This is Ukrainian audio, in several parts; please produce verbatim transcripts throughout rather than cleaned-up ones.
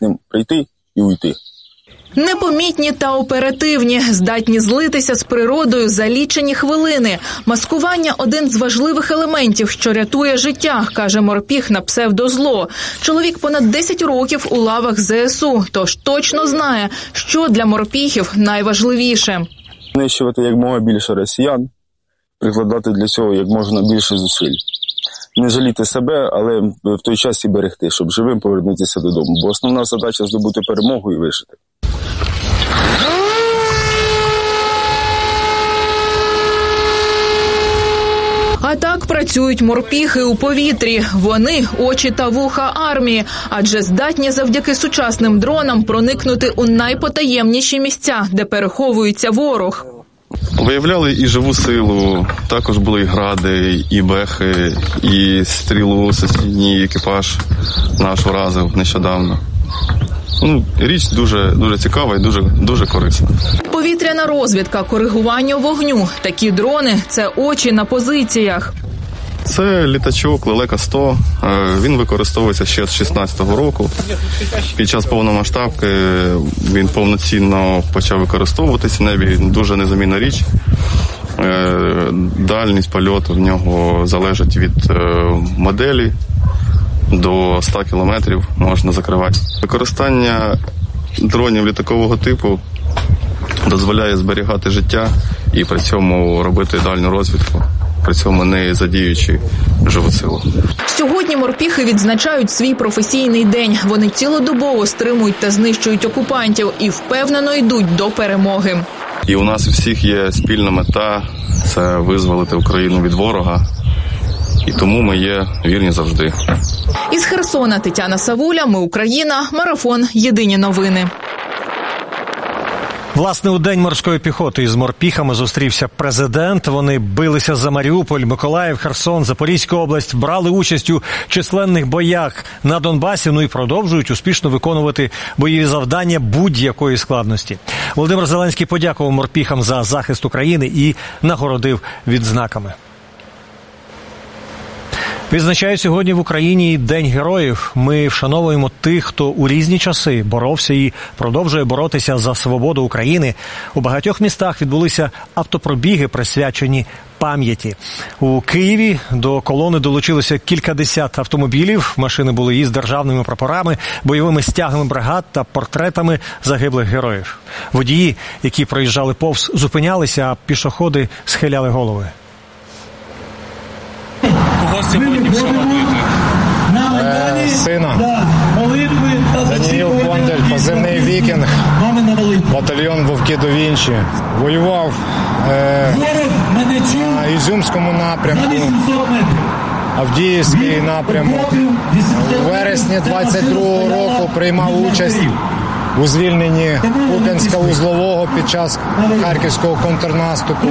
ним прийти і уйти. Непомітні та оперативні, здатні злитися з природою за лічені хвилини. Маскування – один з важливих елементів, що рятує життя, каже морпіх на псевдозло. Чоловік понад десять років у лавах зе ес у, тож точно знає, що для морпіхів найважливіше. Знищувати якомога більше росіян, прикладати для цього як можна більше зусиль. Не жаліти себе, але в той час і берегти, щоб живим повернутися додому. Бо основна задача – здобути перемогу і вижити. А так працюють морпіхи у повітрі. Вони – очі та вуха армії, адже здатні завдяки сучасним дронам проникнути у найпотаємніші місця, де переховується ворог. Виявляли і живу силу, також були і гради, і бехи, і стрілу сусідній екіпаж наш уразив нещодавно. Ну, річ дуже, дуже цікава і дуже, дуже корисна. Повітряна розвідка, коригування вогню. Такі дрони – це очі на позиціях. Це літачок Лелека сто. Він використовується ще з шістнадцятого року. Під час повномасштабки він повноцінно почав використовуватися в небі. Дуже незамінна річ. Дальність польоту в нього залежить від моделі. До ста кілометрів можна закривати. Використання дронів літакового типу дозволяє зберігати життя і при цьому робити дальню розвідку, при цьому не задіючи живу силу. Сьогодні морпіхи відзначають свій професійний день. Вони цілодобово стримують та знищують окупантів і впевнено йдуть до перемоги. І у нас у всіх є спільна мета – це визволити Україну від ворога. І тому ми є вірні завжди. Із Херсона Тетяна Савуля, Ми Україна, Марафон, Єдині новини. Власне, у День морської піхоти із морпіхами зустрівся президент. Вони билися за Маріуполь, Миколаїв, Херсон, Запорізьку область, брали участь у численних боях на Донбасі, ну і продовжують успішно виконувати бойові завдання будь-якої складності. Володимир Зеленський подякував морпіхам за захист України і нагородив відзнаками. Відзначають сьогодні в Україні День героїв. Ми вшановуємо тих, хто у різні часи боровся і продовжує боротися за свободу України. У багатьох містах відбулися автопробіги, присвячені пам'яті. У Києві до колони долучилося кількадесят автомобілів. Машини були із державними прапорами, бойовими стягами бригад та портретами загиблих героїв. Водії, які проїжджали повз, зупинялися, а пішоходи схиляли голови. Кого сьогодні вшановуєте? Е, сина. Даніїл Кондель, позивний Вікінг, батальйон Вовки до Вінчі. Воював е, на Ізюмському напрямку, Авдіївський напрямок. У вересні двадцять другого року приймав участь у звільненні Куп'янська-Узлового під час харківського контрнаступу.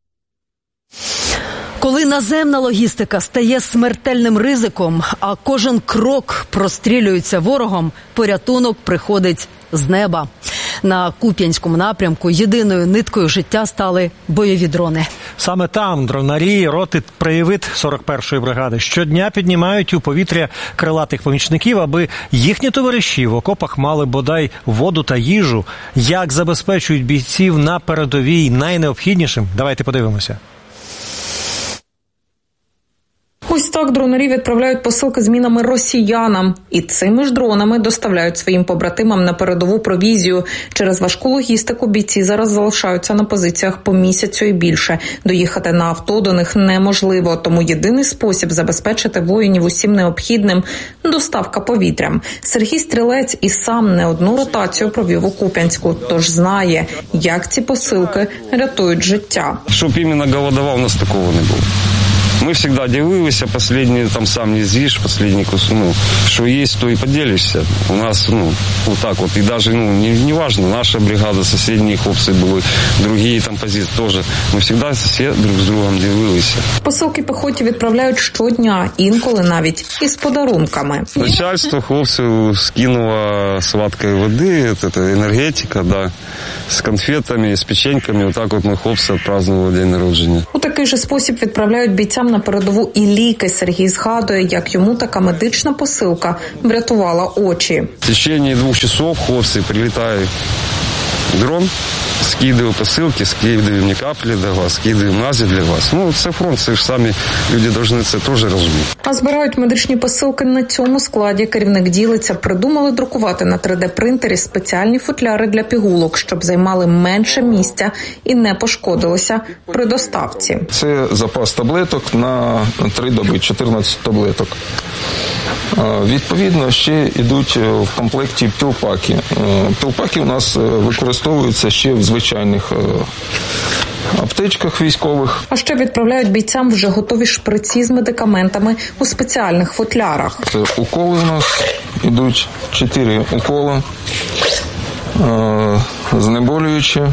Коли наземна логістика стає смертельним ризиком, а кожен крок прострілюється ворогом, порятунок приходить з неба. На Куп'янському напрямку єдиною ниткою життя стали бойові дрони. Саме там дронарі роти «Привид» сорок першої бригади щодня піднімають у повітря крилатих помічників, аби їхні товариші в окопах мали бодай воду та їжу. Як забезпечують бійців на передовій найнеобхіднішим? Давайте подивимося. Ось так дронарі відправляють посилки з мінами росіянам. І цими ж дронами доставляють своїм побратимам на передову провізію. Через важку логістику бійці зараз залишаються на позиціях по місяцю і більше. Доїхати на авто до них неможливо. Тому єдиний спосіб забезпечити воїнів усім необхідним – доставка повітрям. Сергій Стрілець і сам не одну ротацію провів у Куп'янську. Тож знає, як ці посилки рятують життя. Щоб іменно голодував, у нас такого не було. Мы всегда делились, последний, там сам не з'їш, последний кусок, ну, что есть, то и поделишься. У нас, ну, вот так вот, и даже, ну, не, не важно, наша бригада, соседние хлопцы были, другие там позиции тоже. Мы всегда все друг з другом ділилися. Посилки піхоті відправляють щодня, інколи навіть із подарунками. Начальство хлопців скинуло сладкої води, це енергетика, да, з конфетами, з печеньками. Отак от ми хлопці відпразднували день народження. У такий же спосіб відправляють бійцям на передову і ліки. Сергій згадує, як йому така медична посилка врятувала очі. В течение двох часов хлопці прилітають дрон, скидываю посилки, скидываю мені каплі для вас, скидываю мазі для вас. Ну, це фронт, це ж самі люди повинні це теж розуміти. А збирають медичні посилки на цьому складі. Керівник ділиться, придумали друкувати на три де-принтері спеціальні футляри для пігулок, щоб займали менше місця і не пошкодилося при доставці. Це запас таблеток на три доби, чотирнадцять таблеток. Відповідно, ще йдуть в комплекті пілпаки. Пілпаки у нас використовуються ще в звичайних аптечках військових. А ще відправляють бійцям вже готові шприці з медикаментами у спеціальних футлярах. Це уколи у нас йдуть, чотири уколи, знеболюючі,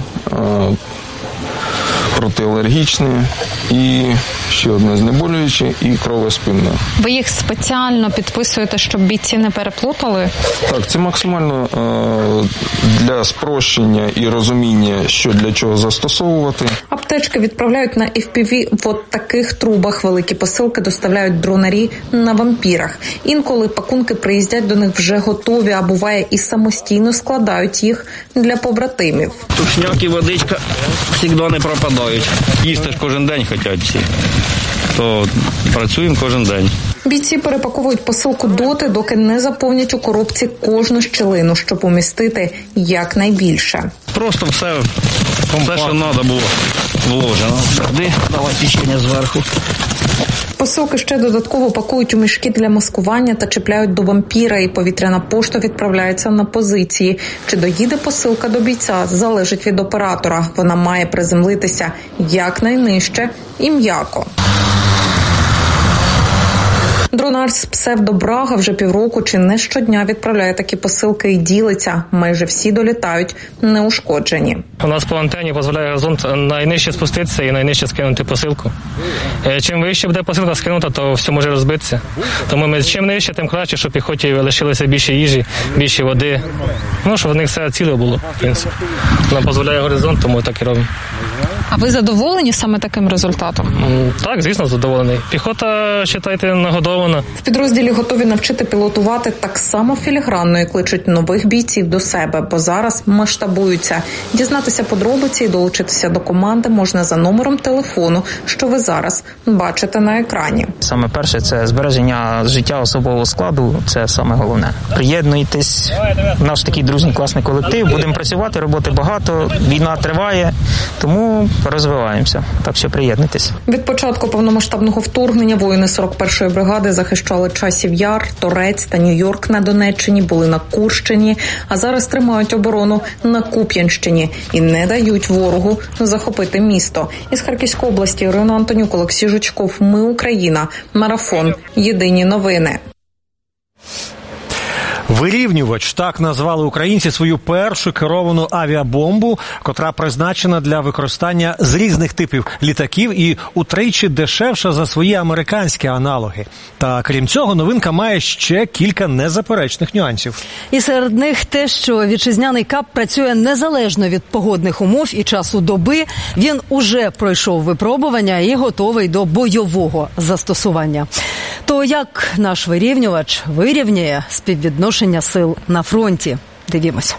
протиалергічні і ще одне знеболююче і кровоспинне. Ви їх спеціально підписуєте, щоб бійці не переплутали? Так, це максимально е, для спрощення і розуміння, що для чого застосовувати. Аптечки відправляють на еф пі ві в от таких трубах. Великі посилки доставляють дронарі на вампірах. Інколи пакунки приїздять до них вже готові, а буває і самостійно складають їх для побратимів. Тушняк і водичка завжди не пропадають. Їсти ж кожен день хочуть всі. То працюємо кожен день. Бійці перепаковують посилку доти, доки не заповнять у коробці кожну щілину, щоб умістити якнайбільше. Просто все, все що треба було вложено. Сюди, давай тічення зверху. Посилки ще додатково пакують у мішки для маскування та чіпляють до вампіра, і повітряна пошта відправляється на позиції. Чи доїде посилка до бійця, залежить від оператора. Вона має приземлитися якнайнижче і м'яко. Дронар з псевдо-Брага вже півроку чи не щодня відправляє такі посилки і ділиться. Майже всі долітають неушкоджені. У нас по антені дозволяє горизонт найнижче спуститися і найнижче скинути посилку. Чим вище буде посилка скинута, то все може розбитися. Тому ми чим нижче, тим краще, щоб піхоті лишилося більше їжі, більше води. Ну, щоб в них все ціле було, в принципі. Нам дозволяє горизонт, тому так і робимо. А ви задоволені саме таким результатом? Так, звісно, задоволений. Піхота, вважайте, нагодована. В підрозділі готові навчити пілотувати так само філігранно і кличуть нових бійців до себе, бо зараз масштабуються. Дізнатися подробиці і долучитися до команди можна за номером телефону, що ви зараз бачите на екрані. Саме перше – це збереження життя особового складу, це саме головне. Приєднуйтесь, наш такий дружній класний колектив, будемо працювати, роботи багато, війна триває, тому розвиваємося, так що приєднуйтесь. Від початку повномасштабного вторгнення воїни сорок першої бригади захищали Часів Яр, Торець та Нью-Йорк на Донеччині, були на Курщині, а зараз тримають оборону на Куп'янщині і не дають ворогу захопити місто. Із Харківської області Ірина Антонюк, Олексій Жучков. Ми Україна. Марафон. Єдині новини. Вирівнювач – так назвали українці свою першу керовану авіабомбу, котра призначена для використання з різних типів літаків і утричі дешевша за свої американські аналоги. Та крім цього, новинка має ще кілька незаперечних нюансів. І серед них те, що вітчизняний КАП працює незалежно від погодних умов і часу доби. Він уже пройшов випробування і готовий до бойового застосування. То як наш вирівнювач вирівнює співвідношення сил на фронті? Дивімося.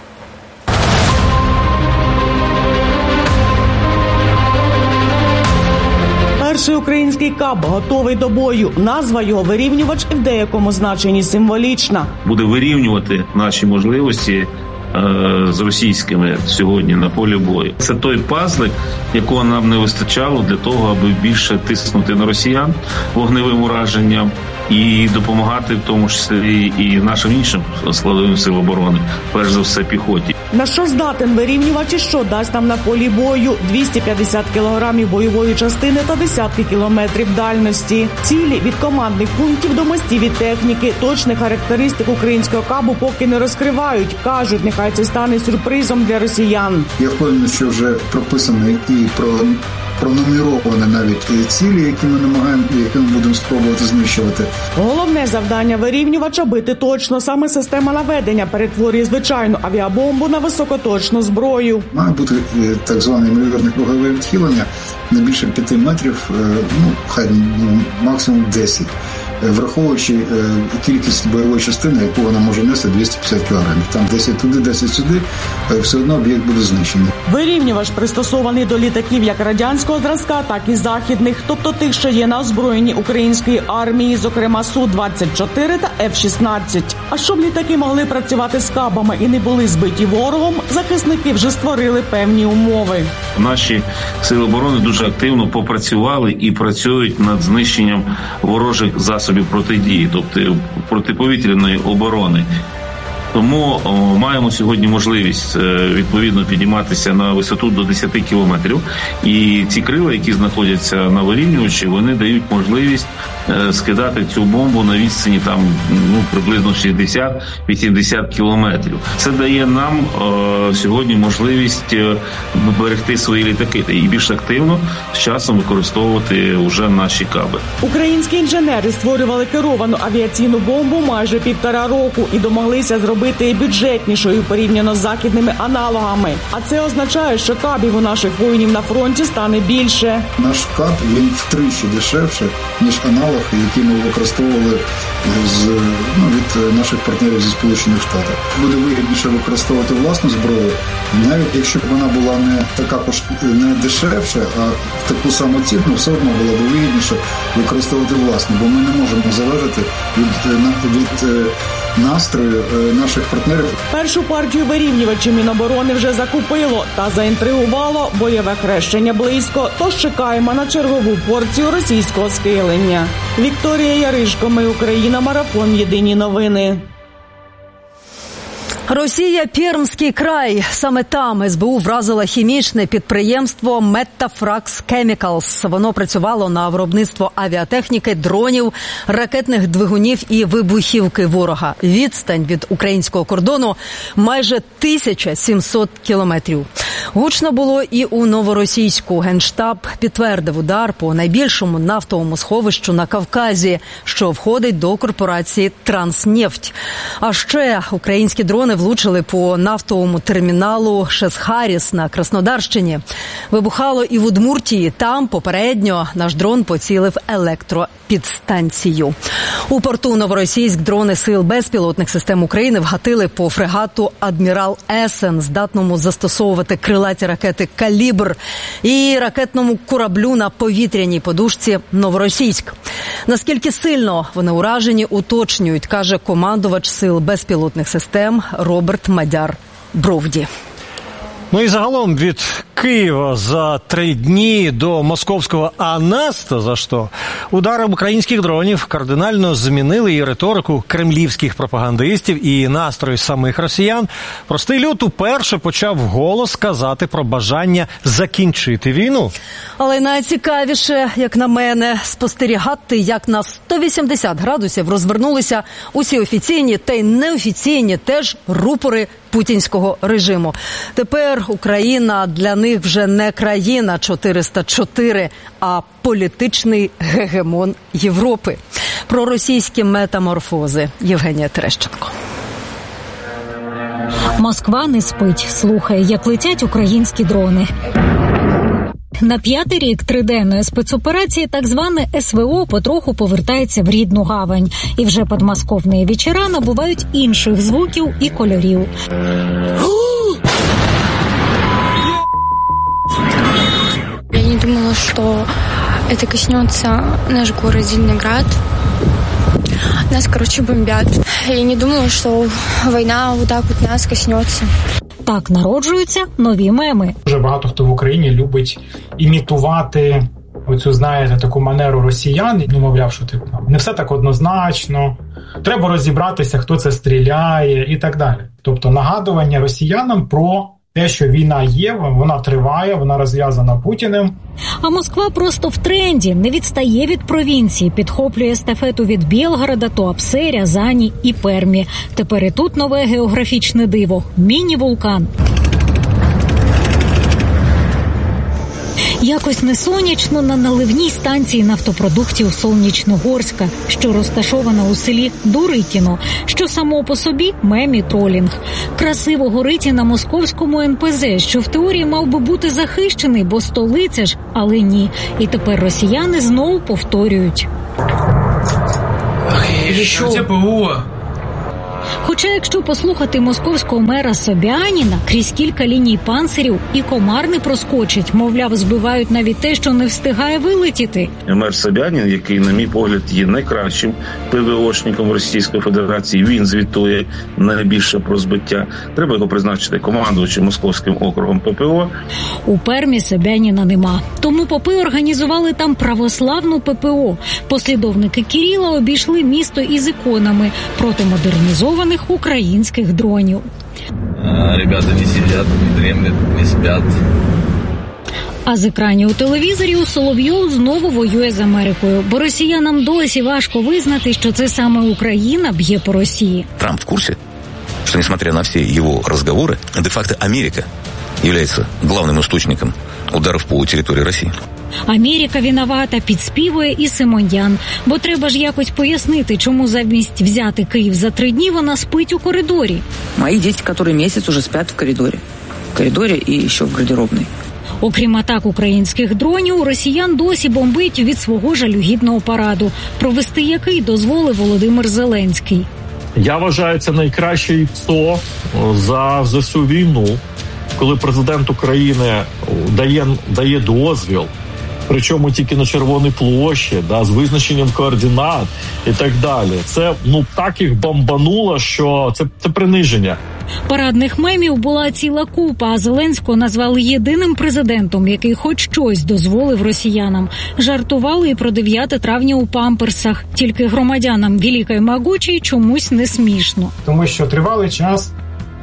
Перший український КАП готовий до бою. Назва його «Вирівнювач» в деякому значенні символічна. Буде вирівнювати наші можливості з російськими сьогодні на полі бою. Це той пазлик, якого нам не вистачало для того, аби більше тиснути на росіян вогневим ураженням і допомагати в тому числі і нашим іншим складовим сил оборони, перш за все піхоті. На що здатен вирівнювач і що дасть нам на полі бою? двісті п'ятдесят кілограмів бойової частини та десятки кілометрів дальності. Цілі від командних пунктів до мостів і техніки. Точних характеристик українського КАБу поки не розкривають. Кажуть, нехай це стане сюрпризом для росіян. Я впевнений, що вже прописаний і про пронумеровані навіть цілі, які ми намагаємо, які ми будемо спробувати знищувати. Головне завдання вирівнювача – бити точно. Саме система наведення перетворює звичайну авіабомбу на високоточну зброю. Має бути так зване ймовірне кругове відхилення не більше п'яти метрів, ну, хай максимум десять. Враховуючи е, кількість бойової частини, яку вона може нести двісті п'ятдесят кілограмів. Там десять туди, десять сюди, е, все одно об'єкт буде знищений. Вирівнювач пристосований до літаків як радянського зразка, так і західних, тобто тих, що є на озброєнні української армії, зокрема Су двадцять чотири та Еф шістнадцять. А щоб літаки могли працювати з кабами і не були збиті ворогом, захисники вже створили певні умови. Наші сили оборони дуже активно попрацювали і працюють над знищенням ворожих засобів протидії, тобто протиповітряної оборони. Тому о, маємо сьогодні можливість е, відповідно підійматися на висоту до десять кілометрів. І ці крила, які знаходяться на вирівнювачі, вони дають можливість е, скидати цю бомбу на відстані там, ну, приблизно шістдесят-вісімдесят кілометрів. Це дає нам е, сьогодні можливість е, берегти свої літаки і більш активно з часом використовувати вже наші каби. Українські інженери створювали керовану авіаційну бомбу майже півтора року і домоглися зробити бити бюджетнішою порівняно з західними аналогами. А це означає, що кабів у наших воїнів на фронті стане більше. Наш каб, він втричі дешевше, ніж аналог, який ми використовували з, ну, від наших партнерів зі Сполучених Штатів. Буде вигідніше використовувати власну зброю, навіть якщо б вона була не така не дешевша, а в таку саму ціну, все одно було б вигідніше використовувати власну, бо ми не можемо залежати від, від настрою наших партнерів. Першу партію вирівнювачів Міноборони вже закупило та заінтригувало бойове хрещення близько, тож чекаємо на чергову порцію російського скилення. Вікторія Яришко, Ми Україна, Марафон, Єдині новини. Росія, Пермський край. Саме там ес бе у вразила хімічне підприємство Metafrax Chemicals. Воно працювало на виробництво авіатехніки, дронів, ракетних двигунів і вибухівки ворога. Відстань від українського кордону майже тисяча сімсот кілометрів. Гучно було і у Новоросійську. Генштаб підтвердив удар по найбільшому нафтовому сховищу на Кавказі, що входить до корпорації «Транснефть». А ще українські дрони влучили по нафтовому терміналу Шесхаріс на Краснодарщині. Вибухало і в Удмуртії. Там попередньо наш дрон поцілив електропідстанцію. У порту Новоросійськ дрони сил безпілотних систем України вгатили по фрегату «Адмірал Есен», здатному застосовувати крилаті ракети «Калібр», і ракетному кораблю на повітряній подушці «Новоросійськ». Наскільки сильно вони уражені, уточнюють, каже командувач сил безпілотних систем Роберт Мадяр-Бровді. Ну і загалом від Києва за три дні до московського «А нас-то за що?» ударом українських дронів кардинально змінили і риторику кремлівських пропагандистів, і настрої самих росіян. Простий люд уперше почав вголос казати про бажання закінчити війну. Але найцікавіше, як на мене, спостерігати, як на сто вісімдесят градусів розвернулися усі офіційні та й неофіційні теж рупори путінського режиму. Тепер Україна для них вже не країна чотириста чотири, а політичний гегемон Європи. Про російські метаморфози Євгенія Терещенко. Москва не спить, слухає, як летять українські дрони. На п'ятий рік триденної спецоперації так зване ес ве о потроху повертається в рідну гавань. І вже подмосковні вечора набувають інших звуків і кольорів. Я не думала, что это коснется наш город Зеленоград. Нас, короче, бомбят. Я не думала, что война вот так вот нас коснется. Так народжуються нові меми. Дуже багато хто в Україні любить імітувати оцю, знаєте, таку манеру росіян. Ну, мовляв, що типу, не все так однозначно, треба розібратися, хто це стріляє і так далі. Тобто нагадування росіянам про те, що війна є, вона триває, вона розв'язана Путіним. А Москва просто в тренді, не відстає від провінції, підхоплює естафету від Білгорода, Туапсе, Рязані і Пермі. Тепер і тут нове географічне диво – міні-вулкан. Якось не сонячно на наливній станції нафтопродуктів Солнічногорська, що розташована у селі Дуритіно, що само по собі мем тролінг. Красиво горить і на московському ен пе зе, що в теорії мав би бути захищений, бо столиця ж, але ні. І тепер росіяни знову повторюють. Що це ПВО? Хоча, якщо послухати московського мера Собяніна, крізь кілька ліній панцирів і комар не проскочить. Мовляв, збивають навіть те, що не встигає вилетіти. Мер Собянін, який, на мій погляд, є найкращим ПВОшником Російської Федерації, він звітує найбільше про збиття. Треба його призначити командувачем Московським округом пе пе о. У Пермі Собяніна нема. Тому попи організували там православну пе пе о. Послідовники Кирила обійшли місто із іконами проти модернізованих українських дронів. Ребята не сидять, не дремлять, не сплять. А з екранів телевізорів Соловйов знову воює з Америкою, бо росіянам досі важко визнати, що це саме Україна б'є по Росії. Трамп в курсі, що, несмотря на всі його розговори, де-факто Америка є главним істочником ударів по території Росії. Америка виновата, підспівує і Симоньян. Бо треба ж якось пояснити, чому замість взяти Київ за три дні вона спить у коридорі. Мої діти, які місяць уже сплять в коридорі. В коридорі і ще в гардеробній. Окрім атак українських дронів, росіян досі бомбить від свого жалюгідного параду, провести який дозволив Володимир Зеленський. Я вважаю, це найкраще ІПСО за, за всю війну, коли президент України дає, дає дозвіл, причому тільки на Червоній площі, да, з визначенням координат і так далі. Це, ну, так їх бомбануло, що це, це приниження. Парадних мемів була ціла купа, а Зеленського назвали єдиним президентом, який хоч щось дозволив росіянам. Жартували і про дев'яте травня у памперсах. Тільки громадянам Великої Могучої чомусь не смішно. Тому що тривалий час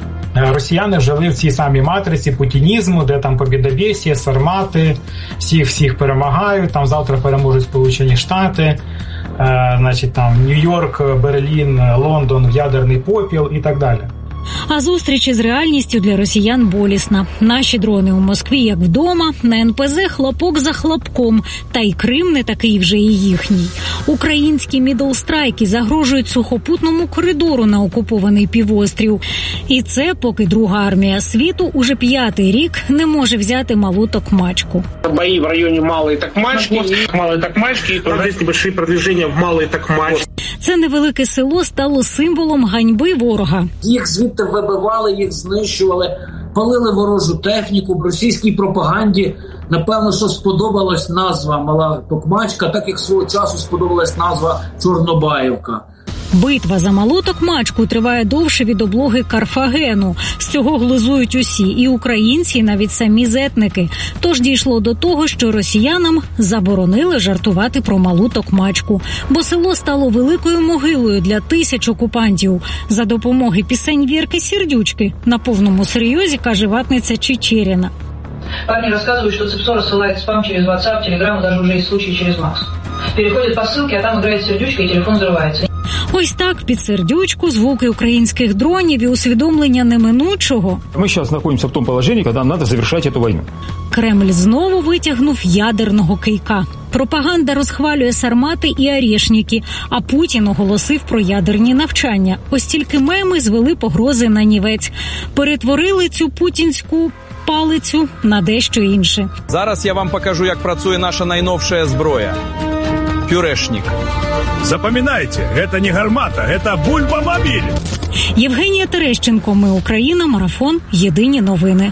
росіяни жили в цій самій матриці путінізму, де там побєдобєсія, сармати, всіх-всіх перемагають, там завтра переможуть Сполучені Штати, е, значить там Нью-Йорк, Берлін, Лондон в ядерний попіл і так далі. А зустріч із реальністю для росіян болісна. Наші дрони у Москві як вдома, на ен пе зе хлопок за хлопком. Та й Крим не такий вже і їхній. Українські мідлстрайки загрожують сухопутному коридору на окупований півострів. І це поки друга армія світу уже п'ятий рік не може взяти малу Токмачку. Бої в районі Малої Токмачки, Малої Токмачки, і провести великі продвиження в Малої Токмачці. Це невелике село стало символом ганьби ворога. Їх звідти вибивали, їх знищували, палили ворожу техніку. В російській пропаганді, напевно, що сподобалась назва Мала Токмачка, так як свого часу сподобалась назва Чорнобаївка. Битва за Малу Токмачку триває довше від облоги Карфагену. З цього глузують усі, і українці, і навіть самі зетники. Тож дійшло до того, що росіянам заборонили жартувати про Малу Токмачку. Бо село стало великою могилою для тисяч окупантів. За допомоги пісень Вірки Сердючки на повному серйозі каже ватниця Чечеріна. Парни рассказывают, что ЦИПСО рассылает спам через WhatsApp, Telegram, даже уже есть случаи через Макс. Переходит по ссылке, а там играет сердючка, и телефон взрывается. Ось так, під сердючку, звуки українських дронів і усвідомлення неминучого. Ми зараз знаходимося в тому положенні, коли нам треба завершити цю війну. Кремль знову витягнув ядерного кийка. Пропаганда розхвалює сармати і орешники, а Путін оголосив про ядерні навчання. Ось тільки меми звели погрози на нівець. Перетворили цю путінську палицю на дещо інше. Зараз я вам покажу, як працює наша найновша зброя. Пюрешник. Запам'ятайте, це не гармата, це бульбомобіль. Євгенія Терещенко, Ми Україна, Марафон, Єдині новини.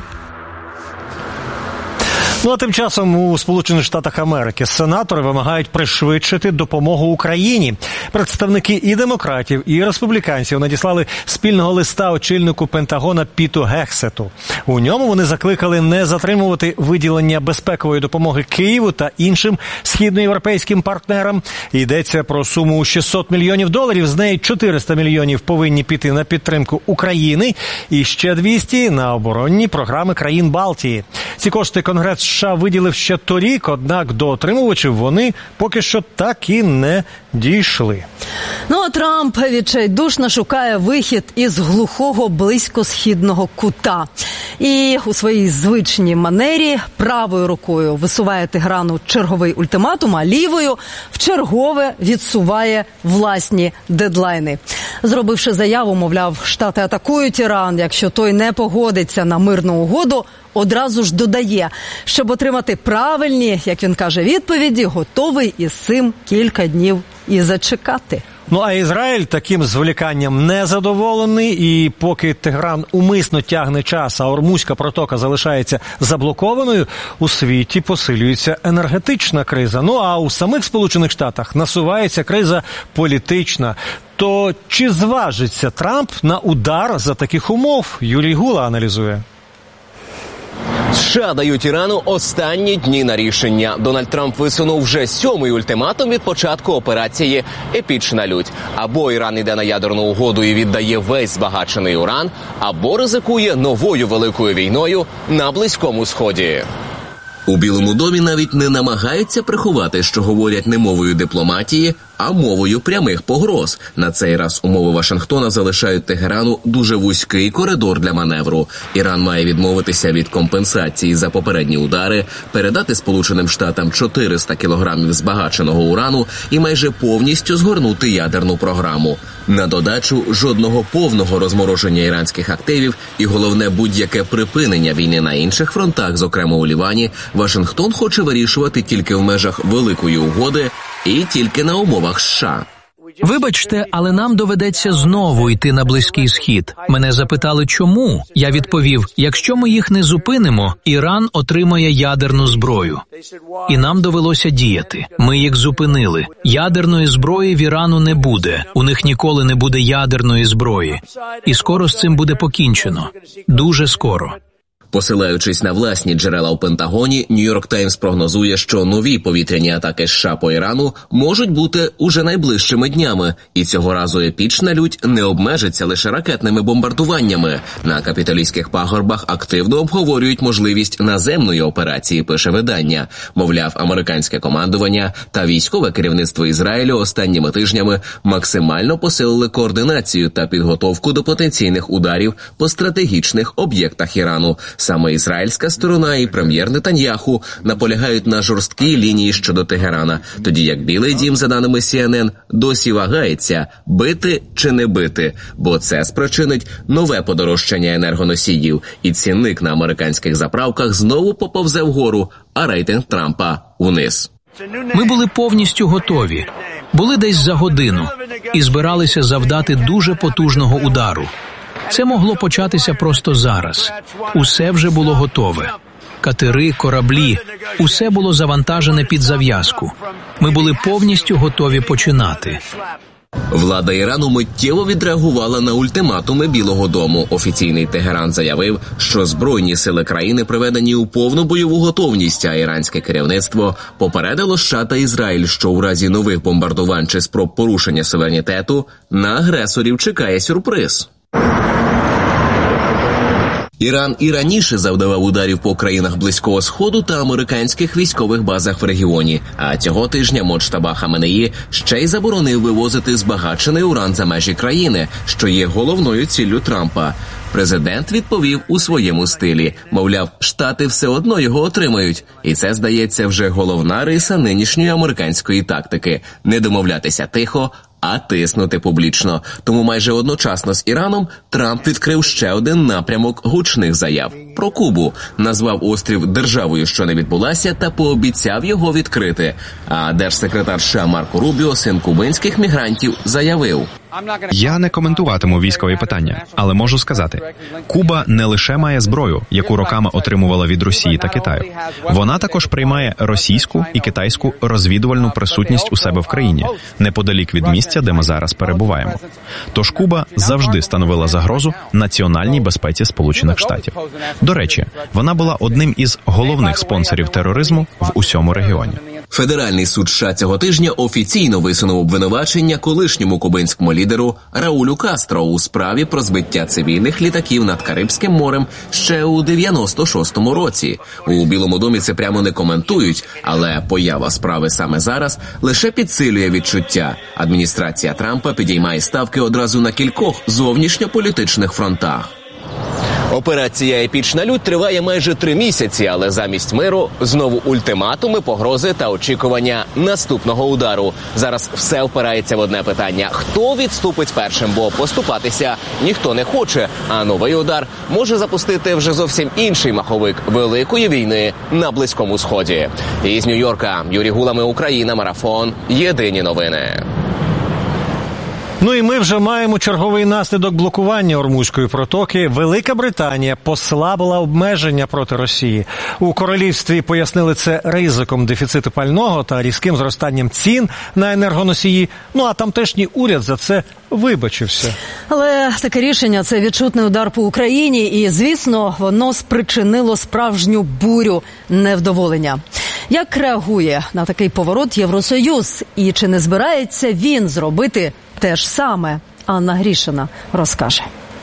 Ну а тим часом у Сполучених Штатах Америки сенатори вимагають пришвидшити допомогу Україні. Представники і демократів, і республіканців надіслали спільного листа очільнику Пентагона Піту Гексету. У ньому вони закликали не затримувати виділення безпекової допомоги Києву та іншим східноєвропейським партнерам. Йдеться про суму шістсот мільйонів доларів, з неї чотириста мільйонів повинні піти на підтримку України і ще двісті на оборонні програми країн Балтії. Ці кошти Конгрес США виділив ще торік, однак до отримувачів вони поки що так і не дійшли. Ну а Трамп відчайдушно шукає вихід із глухого близькосхідного кута. І у своїй звичній манері правою рукою висуває Тегерану черговий ультиматум, а лівою вчергове відсуває власні дедлайни. Зробивши заяву, мовляв, Штати атакують Іран, якщо той не погодиться на мирну угоду, одразу ж додає, щоб отримати правильні, як він каже, відповіді, готовий із цим кілька днів і зачекати. Ну а Ізраїль таким зволіканням не задоволений, і поки Тегеран умисно тягне час, а Ормузька протока залишається заблокованою, у світі посилюється енергетична криза. Ну а у самих Сполучених Штатах насувається криза політична. То чи зважиться Трамп на удар за таких умов? Юрій Гула аналізує. США дають Ірану останні дні на рішення. Дональд Трамп висунув вже сьомий ультиматум від початку операції «Епічна лють». Або Іран йде на ядерну угоду і віддає весь збагачений уран, або ризикує новою великою війною на Близькому Сході. У Білому домі навіть не намагаються приховати, що говорять не мовою дипломатії, а мовою прямих погроз. На цей раз умови Вашингтона залишають Тегерану дуже вузький коридор для маневру. Іран має відмовитися від компенсації за попередні удари, передати Сполученим Штатам чотириста кілограмів збагаченого урану і майже повністю згорнути ядерну програму. На додачу, жодного повного розмороження іранських активів і, головне, будь-яке припинення війни на інших фронтах, зокрема у Лівані, Вашингтон хоче вирішувати тільки в межах великої угоди і тільки на умовах США. Вибачте, але нам доведеться знову йти на Близький Схід. Мене запитали, чому? Я відповів, якщо ми їх не зупинимо, Іран отримає ядерну зброю. І нам довелося діяти. Ми їх зупинили. Ядерної зброї в Ірану не буде. У них ніколи не буде ядерної зброї. І скоро з цим буде покінчено. Дуже скоро. Посилаючись на власні джерела у Пентагоні, Нью-Йорк Таймс прогнозує, що нові повітряні атаки США по Ірану можуть бути уже найближчими днями. І цього разу епічна лють не обмежиться лише ракетними бомбардуваннями. На Капітолійських пагорбах активно обговорюють можливість наземної операції, пише видання. Мовляв, американське командування та військове керівництво Ізраїлю останніми тижнями максимально посилили координацію та підготовку до потенційних ударів по стратегічних об'єктах Ірану. Саме ізраїльська сторона і прем'єр Нетаньяху наполягають на жорсткій лінії щодо Тегерана, тоді як Білий дім, за даними Сі Ен Ен, досі вагається, бити чи не бити, бо це спричинить нове подорожчання енергоносіїв, і цінник на американських заправках знову поповзе вгору, а рейтинг Трампа униз. Ми були повністю готові. Були десь за годину і збиралися завдати дуже потужного удару. Це могло початися просто зараз. Усе вже було готове. Катери, кораблі – усе було завантажене під зав'язку. Ми були повністю готові починати. Влада Ірану миттєво відреагувала на ультиматуми Білого дому. Офіційний Тегеран заявив, що збройні сили країни приведені у повну бойову готовність, а іранське керівництво попередило США та Ізраїль, що у разі нових бомбардувань чи спроб порушення суверенітету на агресорів чекає сюрприз. Іран і раніше завдавав ударів по країнах Близького Сходу та американських військових базах в регіоні. А цього тижня Моджтаба Хаменеї ще й заборонив вивозити збагачений уран за межі країни, що є головною ціллю Трампа. Президент відповів у своєму стилі. Мовляв, Штати все одно його отримають. І це, здається, вже головна риса нинішньої американської тактики – не домовлятися тихо, а тиснути публічно. Тому майже одночасно з Іраном Трамп відкрив ще один напрямок гучних заяв про Кубу. Назвав острів державою, що не відбулася, та пообіцяв його відкрити. А держсекретар США Марко Рубіо, син кубинських мігрантів, заявив: Я не коментуватиму військові питання, але можу сказати, Куба не лише має зброю, яку роками отримувала від Росії та Китаю. Вона також приймає російську і китайську розвідувальну присутність у себе в країні, неподалік від місця, де ми зараз перебуваємо. Тож Куба завжди становила загрозу національній безпеці Сполучених Штатів. До речі, вона була одним із головних спонсорів тероризму в усьому регіоні. Федеральний суд США цього тижня офіційно висунув обвинувачення колишньому кубинському лідеру Раулю Кастро у справі про збиття цивільних літаків над Карибським морем ще у дев'яносто шостому році. У Білому домі це прямо не коментують, але поява справи саме зараз лише підсилює відчуття. Адміністрація Трампа підіймає ставки одразу на кількох зовнішньополітичних фронтах. Операція «Епічна лють» триває майже три місяці, але замість миру знову ультиматуми, погрози та очікування наступного удару. Зараз все впирається в одне питання – хто відступить першим, бо поступатися ніхто не хоче, а новий удар може запустити вже зовсім інший маховик великої війни на Близькому Сході. Із Нью-Йорка Юрій Гулами, Україна, Марафон, Єдині новини. Ну і ми вже маємо черговий наслідок блокування Ормузької протоки. Велика Британія послабила обмеження проти Росії. У королівстві пояснили це ризиком дефіциту пального та різким зростанням цін на енергоносії. Ну а тамтешній уряд за це вибачився. Але таке рішення – це відчутний удар по Україні і, звісно, воно спричинило справжню бурю невдоволення. Як реагує на такий поворот Євросоюз? І чи не збирається він зробити те ж саме? Анна Грішина розкаже.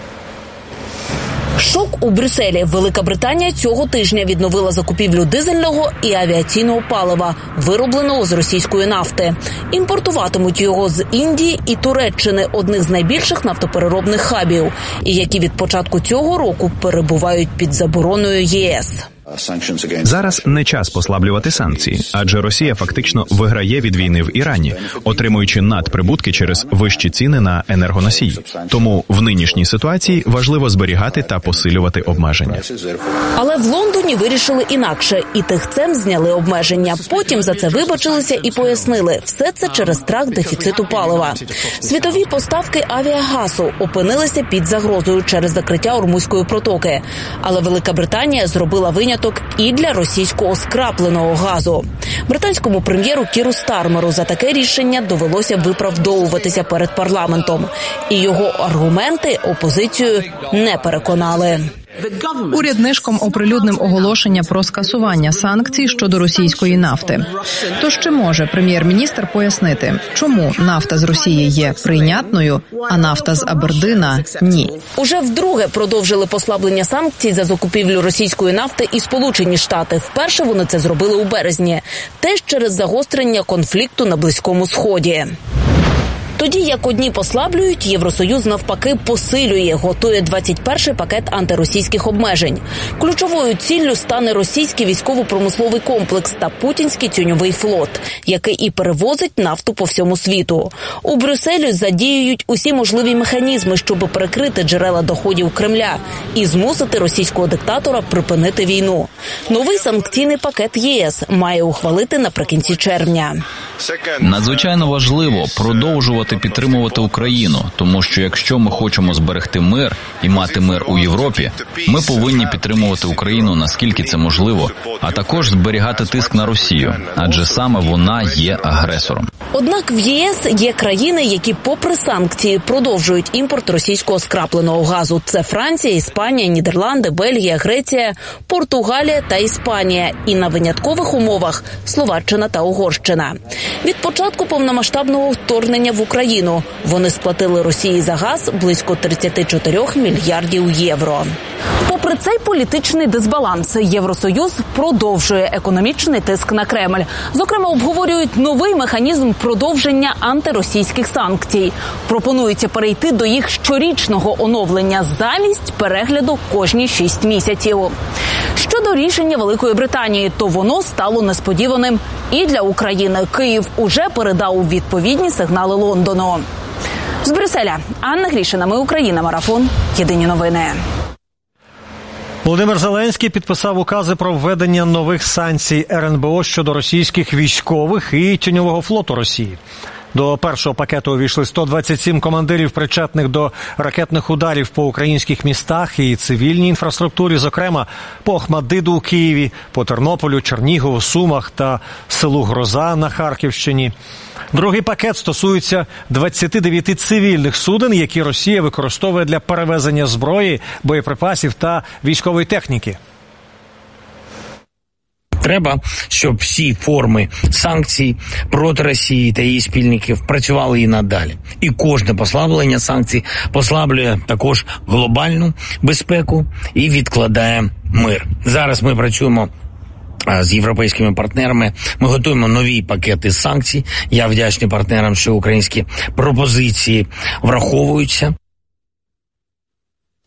Шок у Брюсселі. Велика Британія цього тижня відновила закупівлю дизельного і авіаційного палива, виробленого з російської нафти. Імпортуватимуть його з Індії і Туреччини, одних з найбільших нафтопереробних хабів, і які від початку цього року перебувають під забороною ЄС. Зараз не час послаблювати санкції, адже Росія фактично виграє від війни в Ірані, отримуючи надприбутки через вищі ціни на енергоносії. Тому в нинішній ситуації важливо зберігати та посилювати обмеження. Але в Лондоні вирішили інакше, і тихцем зняли обмеження. Потім за це вибачилися і пояснили – все це через страх дефіциту палива. Світові поставки авіагазу опинилися під загрозою через закриття Ормузької протоки. Але Велика Британія зробила виняток і для російського скрапленого газу. Британському прем'єру Кіру Стармеру за таке рішення довелося виправдовуватися перед парламентом. І його аргументи опозицію не переконали. Уряд нишком оприлюднив оголошення про скасування санкцій щодо російської нафти. Тож чи може прем'єр-міністр пояснити, чому нафта з Росії є прийнятною, а нафта з Абердина – ні? Уже вдруге продовжили послаблення санкцій за закупівлю російської нафти і Сполучені Штати. Вперше вони це зробили у березні. Теж через загострення конфлікту на Близькому Сході. Тоді, як одні послаблюють, Євросоюз навпаки посилює, готує двадцять перший пакет антиросійських обмежень. Ключовою ціллю стане російський військово-промисловий комплекс та путінський тіньовий флот, який і перевозить нафту по всьому світу. У Брюсселі задіюють усі можливі механізми, щоб перекрити джерела доходів Кремля і змусити російського диктатора припинити війну. Новий санкційний пакет ЄС має ухвалити наприкінці червня. Надзвичайно важливо продовжувати підтримувати Україну, тому що якщо ми хочемо зберегти мир і мати мир у Європі, ми повинні підтримувати Україну наскільки це можливо, а також зберігати тиск на Росію, адже саме вона є агресором. Однак в ЄС є країни, які попри санкції продовжують імпорт російського скрапленого газу. Це Франція, Іспанія, Нідерланди, Бельгія, Греція, Португалія та Іспанія. І на виняткових умовах Словаччина та Угорщина. Від початку повномасштабного вторгнення в Україну вони сплатили Росії за газ близько тридцять чотири мільярдів євро. Попри цей політичний дисбаланс, Євросоюз продовжує економічний тиск на Кремль. Зокрема, обговорюють новий механізм продовження антиросійських санкцій. Пропонується перейти до їх щорічного оновлення замість перегляду кожні шість місяців. Щодо рішення Великої Британії, то воно стало несподіваним і для України. Київ уже передав відповідні сигнали Лондону. З Брюсселя Анна Грішина, ми Україна, Марафон, Єдині новини. Володимир Зеленський підписав укази про введення нових санкцій ер ен бе о щодо російських військових і тіньового флоту Росії. До першого пакету увійшли сто двадцять сім командирів, причетних до ракетних ударів по українських містах і цивільній інфраструктурі, зокрема по Охмаддиту у Києві, по Тернополю, Чернігову, Сумах та селу Гроза на Харківщині. Другий пакет стосується двадцяти дев'яти цивільних суден, які Росія використовує для перевезення зброї, боєприпасів та військової техніки. Треба, щоб всі форми санкцій проти Росії та її спільників працювали і надалі. І кожне послаблення санкцій послаблює також глобальну безпеку і відкладає мир. Зараз ми працюємо з європейськими партнерами. Ми готуємо нові пакети санкцій. Я вдячний партнерам, що українські пропозиції враховуються.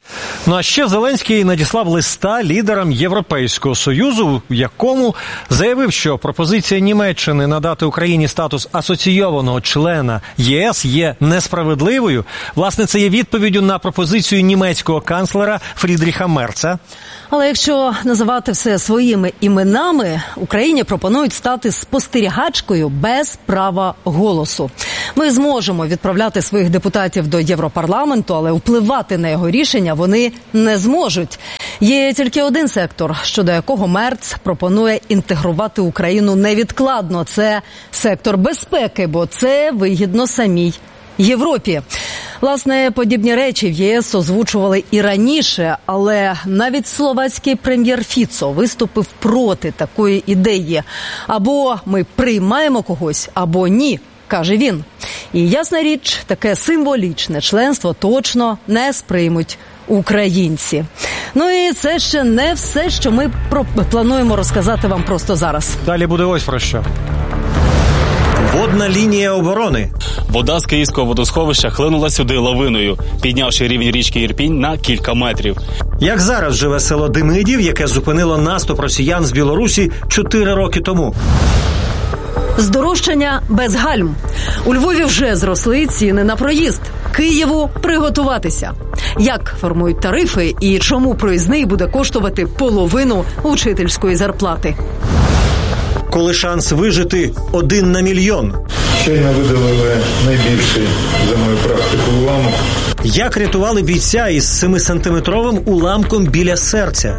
Ну а ще Зеленський надіслав листа лідерам Європейського Союзу, в якому заявив, що пропозиція Німеччини надати Україні статус асоційованого члена ЄС є несправедливою. Власне, це є відповіддю на пропозицію німецького канцлера Фрідріха Мерца. Але якщо називати все своїми іменами, Україні пропонують стати спостерігачкою без права голосу. Ми зможемо відправляти своїх депутатів до Європарламенту, але впливати на його рішення вони не зможуть. Є тільки один сектор, щодо якого Мерц пропонує інтегрувати Україну невідкладно. Це сектор безпеки, бо це вигідно самій Європі. Власне, подібні речі в ЄС озвучували і раніше, але навіть словацький прем'єр Фіцо виступив проти такої ідеї. Або ми приймаємо когось, або ні, каже він. І ясна річ, таке символічне членство точно не сприймуть українці. Ну і це ще не все, що ми плануємо розказати вам просто зараз. Далі буде ось про що. Водна лінія оборони. Вода з Київського водосховища хлинула сюди лавиною, піднявши рівень річки Ірпінь на кілька метрів. Як зараз живе село Демидів, яке зупинило наступ росіян з Білорусі чотири роки тому? Здорожчання без гальм. У Львові вже зросли ціни на проїзд. Києву приготуватися. Як формують тарифи і чому проїзний буде коштувати половину учительської зарплати? Коли шанс вижити один на мільйон. Щойно видалили найбільший за мою практику уламок. Як рятували бійця із семисантиметровим уламком біля серця?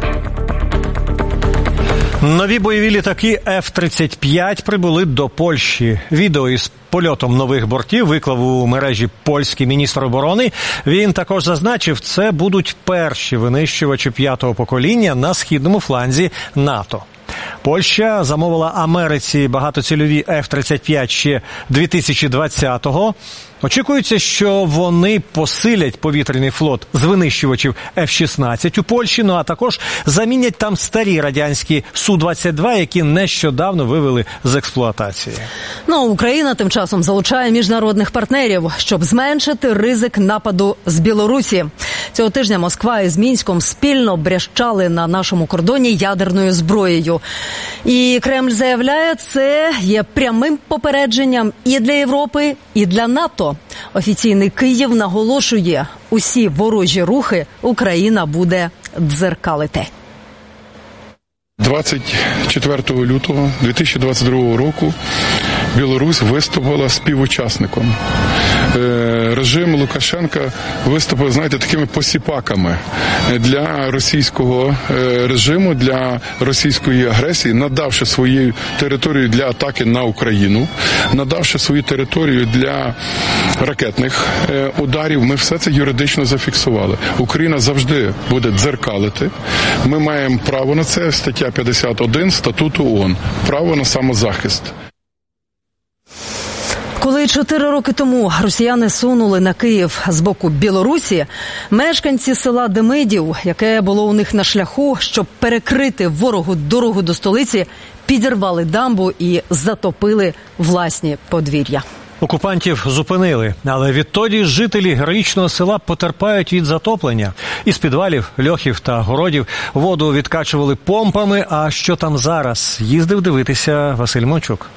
Нові бойові літаки еф тридцять п'ять прибули до Польщі. Відео із польотом нових бортів виклав у мережі польський міністр оборони. Він також зазначив, це будуть перші винищувачі п'ятого покоління на східному фланзі НАТО. Польща замовила Америці багатоцільові еф тридцять п'ять ще дві тисячі двадцятого. Очікується, що вони посилять повітряний флот з винищувачів еф шістнадцять у Польщі, ну а також замінять там старі радянські су двадцять два, які нещодавно вивели з експлуатації. Ну, Україна тим часом залучає міжнародних партнерів, щоб зменшити ризик нападу з Білорусі. Цього тижня Москва із Мінськом спільно брящали на нашому кордоні ядерною зброєю. І Кремль заявляє, це є прямим попередженням і для Європи, і для НАТО. Офіційний Київ наголошує, усі ворожі рухи Україна буде дзеркалити. двадцять четвертого лютого дві тисячі двадцять другого року Білорусь виступила співучасником. Режим Лукашенка виступив, знаєте, такими посіпаками для російського режиму, для російської агресії, надавши свою територію для атаки на Україну, надавши свою територію для ракетних ударів. Ми все це юридично зафіксували. Україна завжди буде дзеркалити. Ми маємо право на це, стаття п'ятдесят один Статуту ООН. Право на самозахист. Коли чотири роки тому росіяни сунули на Київ з боку Білорусі, мешканці села Демидів, яке було у них на шляху, щоб перекрити ворогу дорогу до столиці, підірвали дамбу і затопили власні подвір'я. Окупантів зупинили, але відтоді жителі героїчного села потерпають від затоплення. Із підвалів, льохів та городів воду відкачували помпами, а що там зараз? Їздив дивитися Василь Мончук.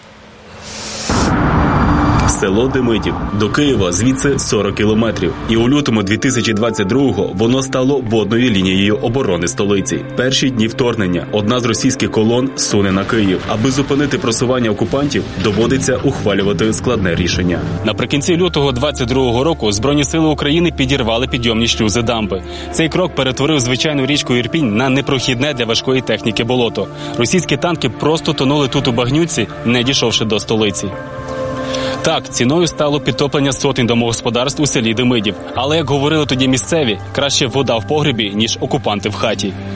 Село Демидів. До Києва звідси сорок кілометрів. І у лютому дві тисячі двадцять другого воно стало водною лінією оборони столиці. Перші дні вторгнення одна з російських колон суне на Київ. Аби зупинити просування окупантів, доводиться ухвалювати складне рішення. Наприкінці лютого двадцять другого року Збройні сили України підірвали підйомні шлюзи дамби. Цей крок перетворив звичайну річку Ірпінь на непрохідне для важкої техніки болото. Російські танки просто тонули тут у багнюці, не дійшовши до столиці. Так, ціною стало підтоплення сотень домогосподарств у селі Демидів. Але, як говорили тоді місцеві, краще вода в погребі, ніж окупанти в хаті.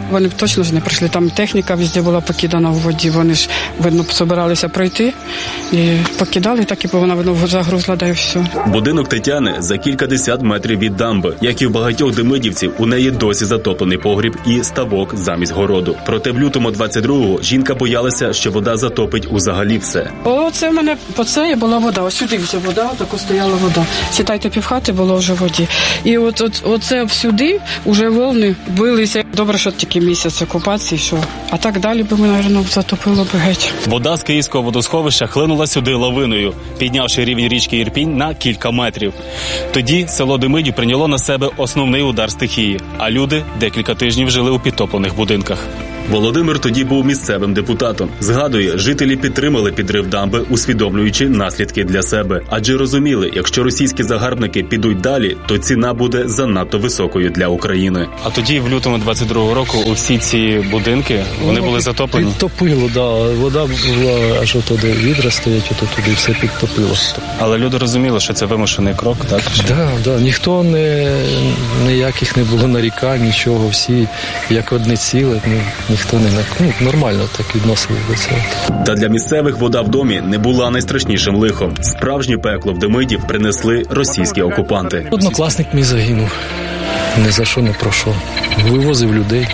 Вони б точно ж не прийшли. Там техніка везде була покидана в воді. Вони ж, видно, собиралися пройти і покидали, так і вона, видно, загрузла, да і все. Будинок Тетяни за кількадесят метрів від дамби. Як і в багатьох демидівців, у неї досі затоплений погріб і ставок замість городу. Проте в лютому двадцять другого жінка боялася, що вода затопить взагалі все. О, це в мене по це була вода. Ось сюди вже вода, таку стояла вода. Сідайте, півхати було вже в воді. І от, от оце всюди вже волни билися. Добре, що тільки місяць окупації, що. А так далі би ми, мабуть, затопило б геть. Вода з Київського водосховища хлинула сюди лавиною, піднявши рівень річки Ірпінь на кілька метрів. Тоді село Демидів прийняло на себе основний удар стихії, а люди декілька тижнів жили у підтоплених будинках. Володимир тоді був місцевим депутатом. Згадує, жителі підтримали підрив дамби, усвідомлюючи наслідки для себе. Адже розуміли, якщо російські загарбники підуть далі, то ціна буде занадто високою для України. А тоді, в лютому двадцять другого року, усі ці будинки, вони були затоплені? Підтопило, да. Вода була аж туди, відра стоять, ото туди все підтопило. Але люди розуміли, що це вимушений крок, так? Так, да, да. Ніхто не, ніяких не було нарікань, нічого, всі як одне ціле, ну, ніхто не ну, нормально так відносили до цього. Та для місцевих вода в домі не була найстрашнішим лихом. Справжнє пекло в Демидів принесли російські окупанти. Однокласник мій загинув. Ні за що, не про що. Вивозив людей.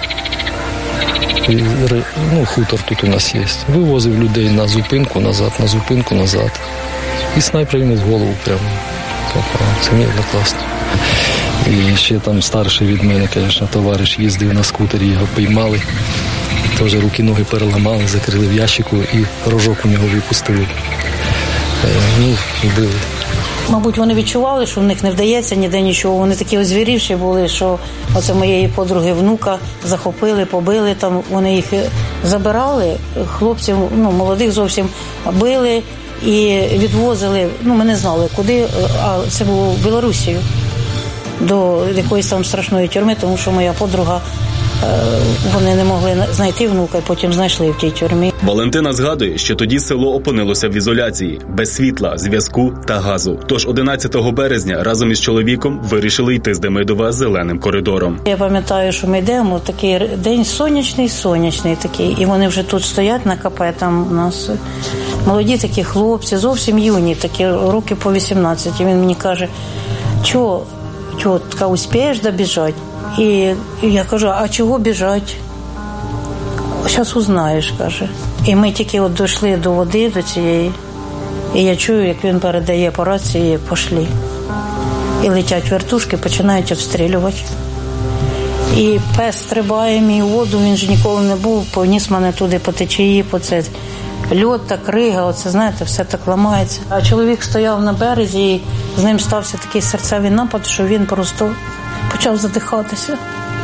І, ну, хутор тут у нас є. Вивозив людей на зупинку назад, на зупинку назад. І снайпер йому в голову прямо попав. Це мій однокласник. І ще там старший від мене, звісно, товариш їздив на скутері, його піймали. Теж руки-ноги переламали, закрили в ящику і рожок у нього випустили. Ну, вбили. Мабуть, вони відчували, що в них не вдається ніде нічого. Вони такі озвірівші були, що оце моєї подруги внука захопили, побили. Там вони їх забирали, хлопців, ну, молодих зовсім, били і відвозили, ну, ми не знали куди, а це було в Білорусію. До якоїсь там страшної тюрми, тому що моя подруга, вони не могли знайти внука, і потім знайшли в тій тюрмі. Валентина згадує, що тоді село опинилося в ізоляції, без світла, зв'язку та газу. Тож одинадцятого березня разом із чоловіком вирішили йти з Демидова зеленим коридором. Я пам'ятаю, що ми йдемо, такий день сонячний, сонячний такий, і вони вже тут стоять на КП, там у нас молоді такі хлопці, зовсім юні, такі років по вісімнадцять. І він мені каже, чого, тітка, успієш добіжати? І я кажу, а чого біжать? Зараз узнаєш, каже. І ми тільки от дійшли до води, до цієї, і я чую, як він передає по рації, пошли. І летять вертушки, починають обстрілювати. І пес стрибає мій у воду, він ж ніколи не був, поніс мене туди по течії, по це. Льот та крига, оце, знаєте, все так ламається. А чоловік стояв на березі, і з ним стався такий серцевий напад, що він просто почав задихатися.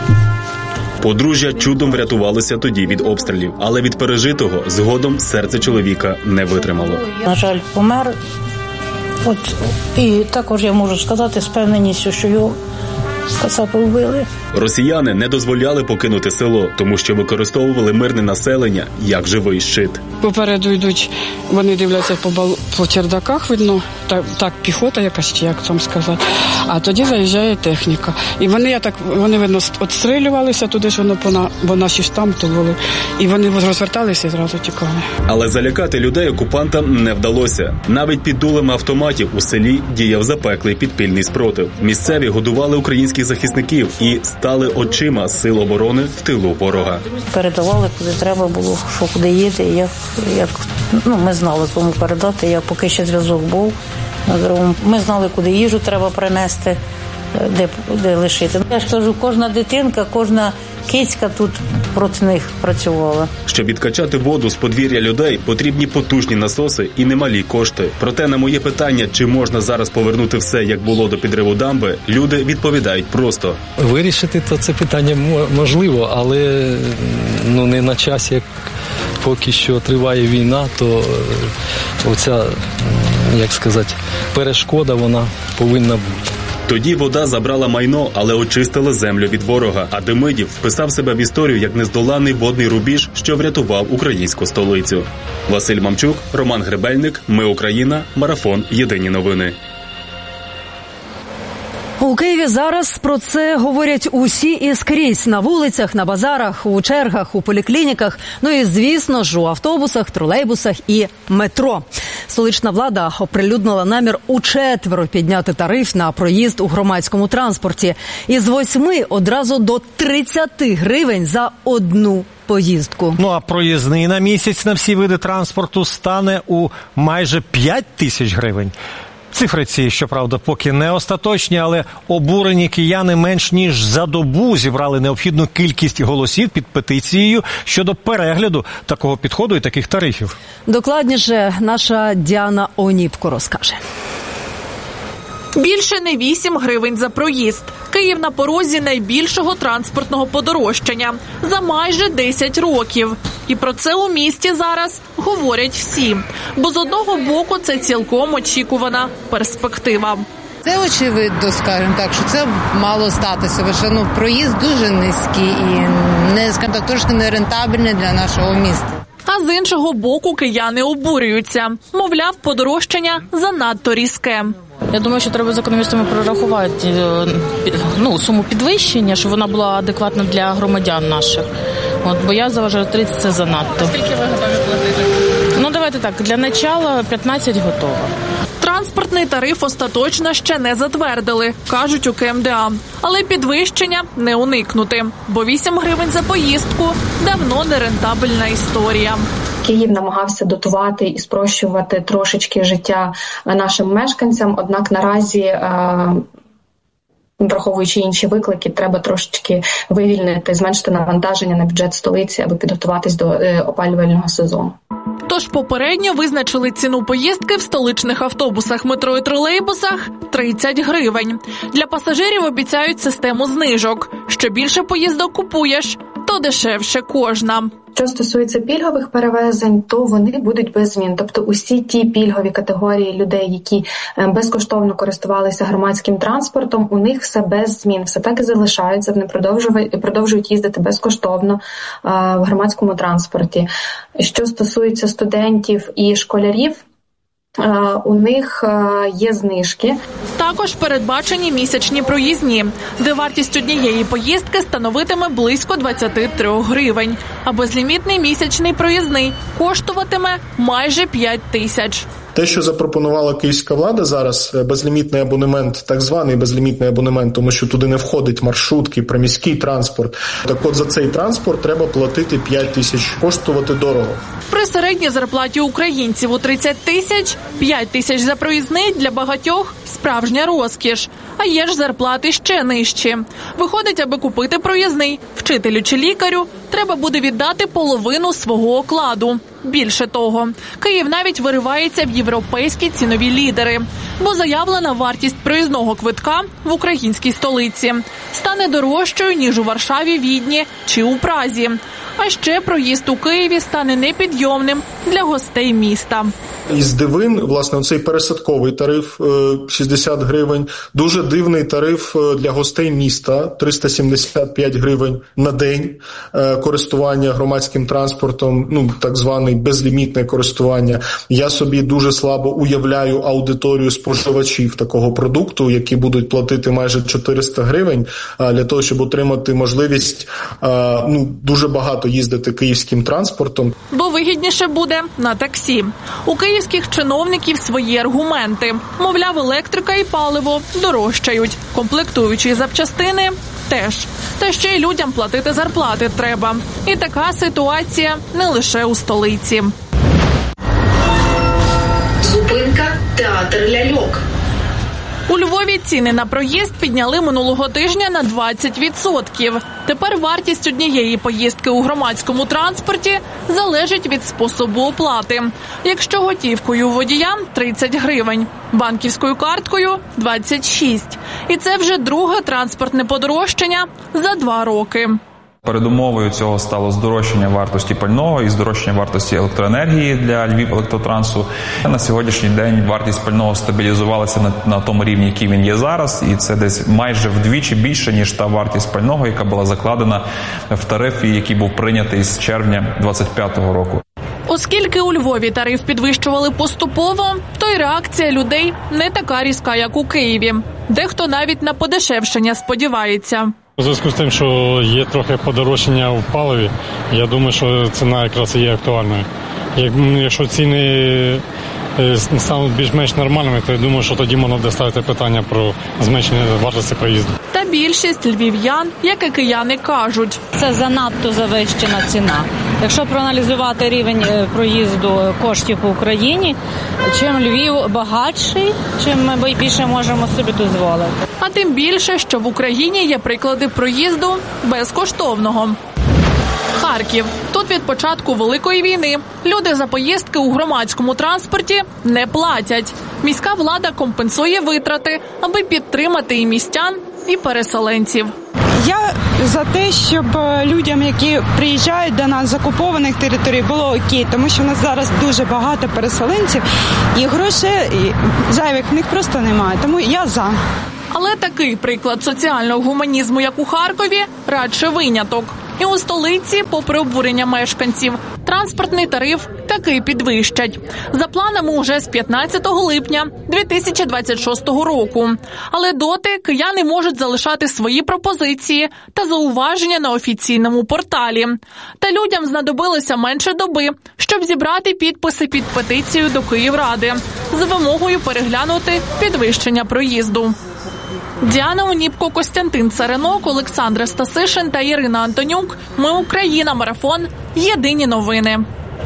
Подружжя чудом врятувалося тоді від обстрілів, але від пережитого згодом серце чоловіка не витримало. На жаль, помер. От, і також я можу сказати з певненістю, що його кацапи вбили. Росіяни не дозволяли покинути село, тому що використовували мирне населення як живий щит. Попереду йдуть, вони дивляться по, бал... по чердаках, видно, так, так піхота якась, чи як там сказати. А тоді заїжджає техніка. І вони, я так, вони, видно, отстрілювалися туди, ж воно, пона... бо наші ж там то були. І вони розверталися і зразу тікали. Але залякати людей окупантам не вдалося. Навіть під дулами автоматів у селі діяв запеклий підпільний спротив. Місцеві годували українських захисників і стали очима сил оборони в тилу ворога. Передавали, куди треба було, що куди їде, і як, як, ну, ми знали, кому передати, як поки ще зв'язок був. Ми знали, куди їжу треба принести, де, де лишити. Я ж кажу, кожна дитинка, кожна кицька тут проти них працювала. Щоб відкачати воду з подвір'я людей, потрібні потужні насоси і немалі кошти. Проте на моє питання, чи можна зараз повернути все, як було до підриву дамби, люди відповідають просто. Вирішити то це питання можливо, але ну, не на часі, як поки що триває війна, то оця, як сказати, перешкода, вона повинна бути. Тоді вода забрала майно, але очистила землю від ворога, а Демидів вписав себе в історію як нездоланний водний рубіж, що врятував українську столицю. Василь Мамчук, Роман Гребельник, Ми Україна, Марафон. Єдині новини. У Києві зараз про це говорять усі і скрізь. На вулицях, на базарах, у чергах, у поліклініках, ну і, звісно ж, у автобусах, тролейбусах і метро. Столична влада оприлюднила намір учетверо підняти тариф на проїзд у громадському транспорті. Із восьми одразу до тридцяти гривень за одну поїздку. Ну а проїзний на місяць на всі види транспорту стане у майже п'ять тисяч гривень. Цифри ці, щоправда, поки не остаточні, але обурені кияни менш ніж за добу зібрали необхідну кількість голосів під петицією щодо перегляду такого підходу і таких тарифів. Докладніше наша Діана Оніпко розкаже. Більше не вісім гривень за проїзд. Київ на порозі найбільшого транспортного подорожчання за майже десять років. І про це у місті зараз говорять всі. Бо з одного боку це цілком очікувана перспектива. Це очевидно, скажімо так, що це мало статися. Бо що, ну, проїзд дуже низький і не, скажімо так, трошки нерентабельний для нашого міста. А з іншого боку кияни обурюються. Мовляв, подорожчання занадто різке. Я думаю, що треба з економістами прорахувати ну, суму підвищення, щоб вона була адекватна для громадян наших. От, бо я заважаю тридцять – це занадто. Скільки ви готові платити? Ну, давайте так, для начала п'ятнадцять готово. Транспортний тариф остаточно ще не затвердили, кажуть у Ке Ем Де А. Але підвищення не уникнути, бо вісім гривень за поїздку – давно нерентабельна історія. Київ намагався дотувати і спрощувати трошечки життя нашим мешканцям, однак наразі, враховуючи інші виклики, треба трошечки вивільнити, зменшити навантаження на бюджет столиці, аби підготуватись до опалювального сезону. Тож попередньо визначили ціну поїздки в столичних автобусах, метро і тролейбусах – тридцять гривень. Для пасажирів обіцяють систему знижок. Що більше поїздок купуєш, то дешевше кожна. Що стосується пільгових перевезень, то вони будуть без змін. Тобто усі ті пільгові категорії людей, які безкоштовно користувалися громадським транспортом, у них все без змін. Все так і залишається, вони продовжують, продовжують їздити безкоштовно в громадському транспорті. Що стосується студентів і школярів, у них є знижки. Також передбачені місячні проїзні, де вартість однієї поїздки становитиме близько двадцять три гривень, а безлімітний місячний проїзний коштуватиме майже п'ять тисяч. Те, що запропонувала київська влада зараз, безлімітний абонемент, так званий безлімітний абонемент, тому що туди не входить маршрутки, приміський транспорт. Так от за цей транспорт треба платити п'ять тисяч, коштувати дорого. При середній зарплаті українців у тридцять тисяч, п'ять тисяч за проїзний для багатьох – справжня розкіш. А є ж зарплати ще нижчі. Виходить, аби купити проїзний, вчителю чи лікарю треба буде віддати половину свого окладу. Більше того, Київ навіть виривається в європейські цінові лідери, бо заявлена вартість проїзного квитка в українській столиці стане дорожчою, ніж у Варшаві, Відні чи у Празі. А ще проїзд у Києві стане непідйомним для гостей міста. Із дивин, власне, оцей пересадковий тариф шістдесят гривень, дуже дивний тариф для гостей міста триста сімдесят п'ять гривень на день користування громадським транспортом, ну так званий безлімітне користування. Я собі дуже слабо уявляю аудиторію споживачів такого продукту, які будуть платити майже чотириста гривень для того, щоб отримати можливість ну дуже багато їздити київським транспортом. Бо вигідніше буде на таксі. У київських чиновників свої аргументи. Мовляв, електрика і паливо дорожчають. Комплектуючі запчастини теж. Та ще й людям платити зарплати треба. І така ситуація не лише у столиці. Зупинка «Театр ляльок». У Львові ціни на проїзд підняли минулого тижня на двадцять відсотків. Тепер вартість однієї поїздки у громадському транспорті залежить від способу оплати. Якщо готівкою водіям – тридцять гривень, банківською карткою – двадцять шість. І це вже друге транспортне подорожчання за два роки. Передумовою цього стало здорожчання вартості пального і здорожчання вартості електроенергії для Львівелектротрансу. На сьогоднішній день вартість пального стабілізувалася на, на тому рівні, який він є зараз, і це десь майже вдвічі більше, ніж та вартість пального, яка була закладена в тарифі, який був прийнятий з червня двадцять п'ятого року. Оскільки у Львові тариф підвищували поступово, то й реакція людей не така різка, як у Києві. Дехто навіть на подешевшення сподівається. У зв'язку з тим, що є трохи подорожчання в паливі, я думаю, що ціна якраз і є актуальною. Якщо ціни стануть більш-менш нормальними, то я думаю, що тоді можна буде ставити питання про зменшення вартості проїзду. Та більшість львів'ян, як і кияни, кажуть, це занадто завищена ціна. Якщо проаналізувати рівень проїзду коштів по Україні, чим Львів багатший, чим ми більше можемо собі дозволити. А тим більше, що в Україні є приклади проїзду безкоштовного. Харків. Тут від початку Великої війни люди за поїздки у громадському транспорті не платять. Міська влада компенсує витрати, аби підтримати і містян, і переселенців. Я за те, щоб людям, які приїжджають до нас з окупованих територій, було окей, тому що в нас зараз дуже багато переселенців і грошей зайвих в них просто немає, тому я за. Але такий приклад соціального гуманізму, як у Харкові, радше виняток. І у столиці, попри обурення мешканців, транспортний тариф таки підвищать. За планами уже з п'ятнадцятого липня дві тисячі двадцять шостого року. Але доти кияни можуть залишати свої пропозиції та зауваження на офіційному порталі. Та людям знадобилося менше доби, щоб зібрати підписи під петицію до Київради з вимогою переглянути підвищення проїзду. Діана Оніпко, Костянтин Царинок, Олександр Стасишин та Ірина Антонюк. Ми Україна. Марафон. Єдині новини.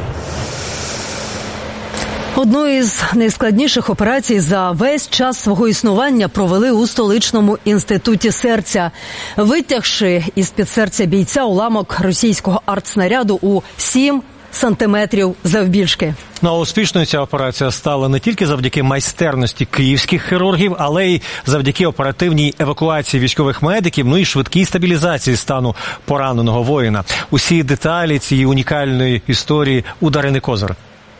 Одну із найскладніших операцій за весь час свого існування провели у столичному інституті серця, витягши із-під серця бійця уламок російського артснаряду у сім сантиметрів завбільшки. Ну, а успішною ця операція стала не тільки завдяки майстерності київських хірургів, але й завдяки оперативній евакуації військових медиків, ну і швидкій стабілізації стану пораненого воїна. Усі деталі цієї унікальної історії у Дарини Козир.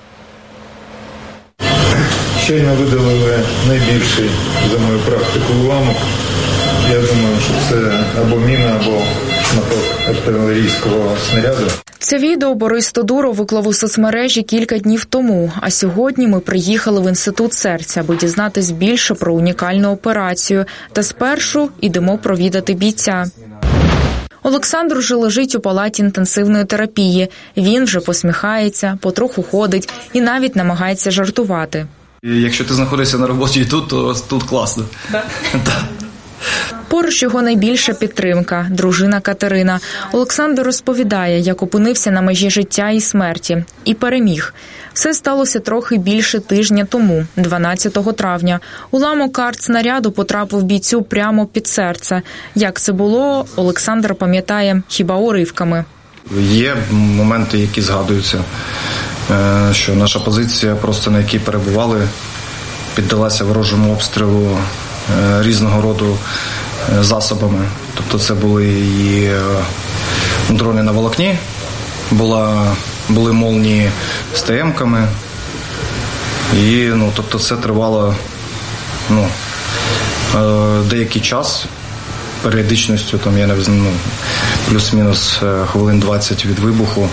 Щойно видалили найбільший за мою практику уламок. Я думаю, що це або міна, або шматок артилерійського снаряду. Це відео Борис Тодуров виклав у соцмережі кілька днів тому, а сьогодні ми приїхали в Інститут серця, аби дізнатись більше про унікальну операцію. Та спершу йдемо провідати бійця. Олександр вже лежить у палаті інтенсивної терапії. Він вже посміхається, потроху ходить і навіть намагається жартувати. Якщо ти знаходишся на роботі тут, то тут класно. Да. Поруч його найбільша підтримка – дружина Катерина. Олександр розповідає, як опинився на межі життя і смерті. І переміг. Все сталося трохи більше тижня тому, дванадцятого травня. Уламок артснаряду потрапив бійцю прямо під серце. Як це було, Олександр пам'ятає хіба уривками. Є моменти, які згадуються, що наша позиція, просто на якій перебували, піддалася ворожому обстрілу різного роду засобами. Тобто це були і дрони на волокні, була, були молнії з Те емками. І, ну, тобто це тривало ну, деякий час, періодичністю, там, я не знаю, ну, плюс-мінус хвилин двадцять від вибуху.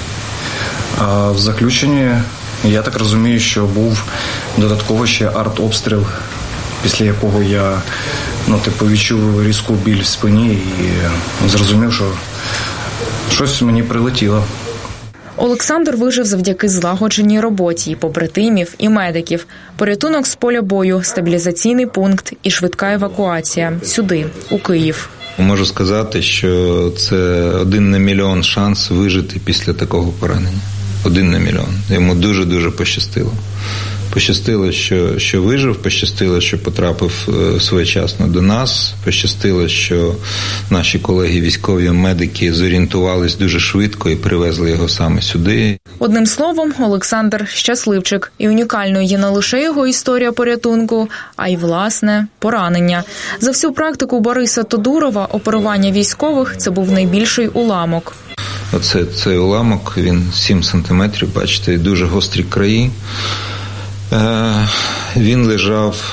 А в заключенні, я так розумію, що був додатково ще артобстріл, після якого я ну, типу, відчув різку біль в спині і зрозумів, що щось мені прилетіло. Олександр вижив завдяки злагодженій роботі і побратимів, і медиків. Порятунок з поля бою, стабілізаційний пункт і швидка евакуація. Сюди, у Київ. Можу сказати, що це один на мільйон шанс вижити після такого поранення. Один на мільйон. Йому дуже-дуже пощастило. Пощастило, що, що вижив, пощастило, що потрапив своєчасно до нас, пощастило, що наші колеги військові медики зорієнтувались дуже швидко і привезли його саме сюди. Одним словом, Олександр щасливчик. І унікальною є не лише його історія порятунку, а й, власне, поранення. За всю практику Бориса Тодурова оперування військових – це був найбільший уламок. Оце цей уламок, він сім сантиметрів, бачите, дуже гострі краї. Він лежав,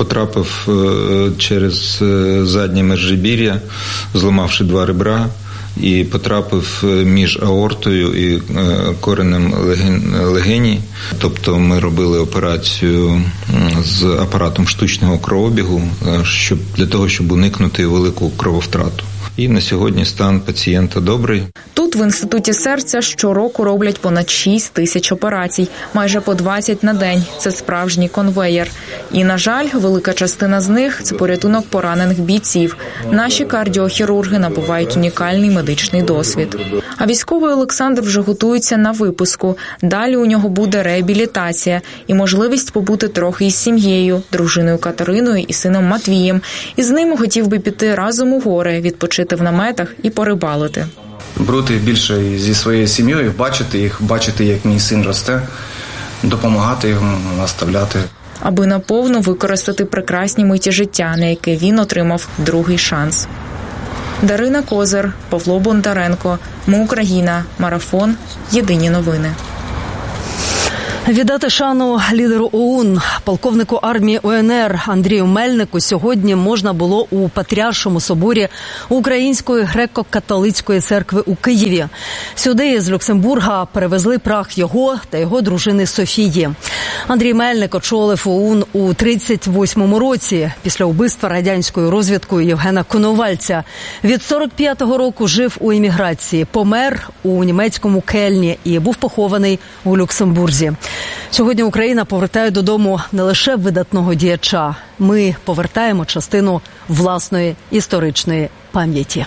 потрапив через заднє межребір'я, зламавши два ребра. і потрапив між аортою і коренем легені. Тобто ми робили операцію з апаратом штучного кровообігу, щоб, для того, щоб уникнути велику крововтрату. І на сьогодні стан пацієнта добрий. Тут в Інституті серця щороку роблять понад шість тисяч операцій, майже по двадцять на день. Це справжній конвеєр. І, на жаль, велика частина з них – це порятунок поранених бійців. Наші кардіохірурги набувають унікальний медичний досвід. А військовий Олександр вже готується на виписку. Далі у нього буде реабілітація і можливість побути трохи із сім'єю, дружиною Катериною і сином Матвієм. І з ними хотів би піти разом у гори, відпочити в наметах і порибалити. Бути більше зі своєю сім'єю, бачити їх, бачити, як мій син росте, допомагати йому, наставляти. Аби наповну використати прекрасні миті життя, на яке він отримав другий шанс. Дарина Козир, Павло Бондаренко. Ми Україна. Марафон. Єдині новини. Віддати шану лідеру ОУН, полковнику армії УНР Андрію Мельнику сьогодні можна було у Патріаршому соборі Української греко-католицької церкви у Києві. Сюди з Люксембурга перевезли прах його та його дружини Софії. Андрій Мельник очолив ОУН у тридцять восьмому році після вбивства радянською розвідкою Євгена Коновальця. Від сорок п'ятого року жив у еміграції, помер у німецькому Кельні і був похований у Люксембурзі. Сьогодні Україна повертає додому не лише видатного діяча. Ми повертаємо частину власної історичної пам'яті.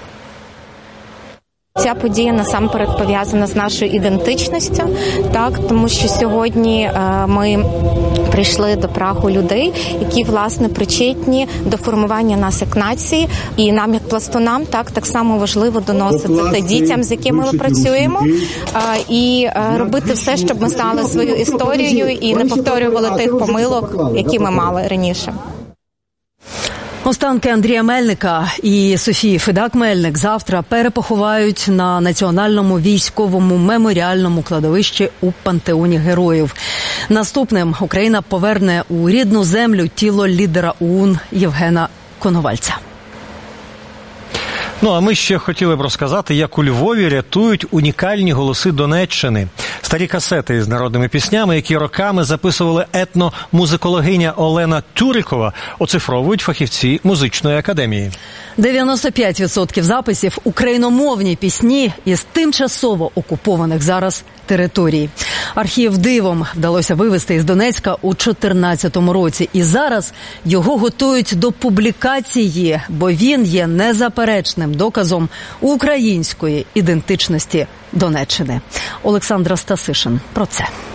Ця подія насамперед пов'язана з нашою ідентичністю, так, тому що сьогодні е, ми прийшли до праху людей, які, власне, причетні до формування нас як нації. І нам, як пластунам, так, так само важливо доносити це дітям, з якими ми працюємо, е, і е, робити все, щоб ми знали свою історію і не повторювали тих помилок, які ми мали раніше. Останки Андрія Мельника і Софії Федак-Мельник завтра перепоховають на Національному військовому меморіальному кладовищі у Пантеоні Героїв. Наступним Україна поверне у рідну землю тіло лідера ОУН Євгена Коновальця. Ну, а ми ще хотіли б розказати, як у Львові рятують унікальні голоси Донеччини. Старі касети з народними піснями, які роками записували етномузикологиня Олена Тюрикова, оцифровують фахівці музичної академії. дев'яносто п'ять відсотків записів – україномовні пісні із тимчасово окупованих зараз територій. Архів дивом вдалося вивезти із Донецька у чотирнадцятому році. І зараз його готують до публікації, бо він є незаперечним доказом української ідентичності Донеччини. Олександра Стасишин про це.